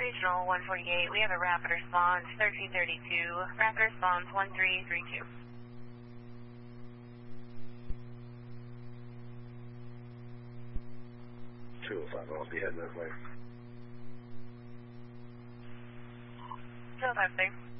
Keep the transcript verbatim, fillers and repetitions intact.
Regional one forty-eight, we have a rapid response, thirteen thirty-two, rapid response one three three two. two oh five, I'll be heading that way. two oh five, sir.